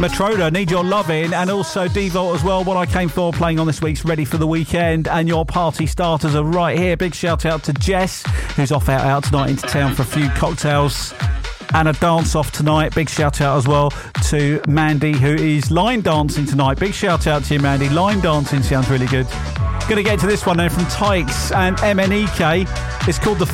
Matroda, Need Your Lovin', and also D-Volt as well, What I Came For, playing on this week's Ready for the Weekend, and your party starters are right here. Big shout out to Jess, who's off out tonight into town for a few cocktails and a dance off tonight. Big shout out as well to Mandy, who is line dancing tonight. Big shout out to you, Mandy. Line dancing sounds really good. Going to get to this one then from Tykes and MNEK. It's called The